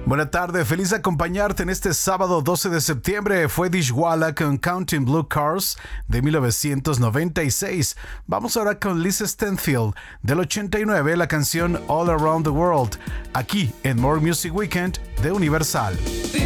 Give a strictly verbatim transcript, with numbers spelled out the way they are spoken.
Buena tarde, feliz de acompañarte en este sábado doce de septiembre. Fue Dishwalla con Counting Blue Cars de mil novecientos noventa y seis. Vamos ahora con Lisa Stanfield del ochenta y nueve, la canción All Around the World, aquí en More Music Weekend de Universal.